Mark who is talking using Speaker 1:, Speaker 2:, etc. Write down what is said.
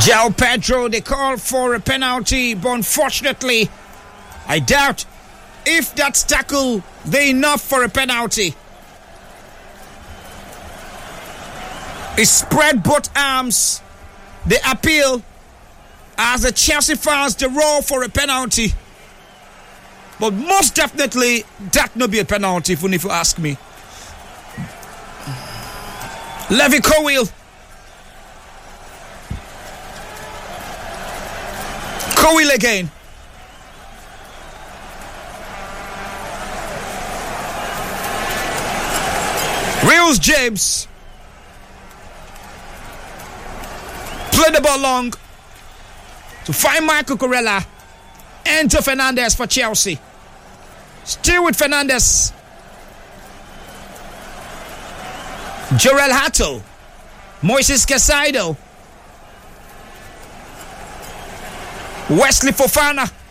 Speaker 1: João Pedro, they call for a penalty, but unfortunately, I doubt if that's tackle, they enough for a penalty. He spread both arms. They appeal as the Chelsea fans, they roar for a penalty. But most definitely, that no be a penalty, if you ask me. Levi Colwill. Colwill again. Reels James. Play the ball long to find Michael Corella. Enter Fernandes for Chelsea. Still with Fernandes. Jorel Hato. Moises Caicedo. Wesley Fofana.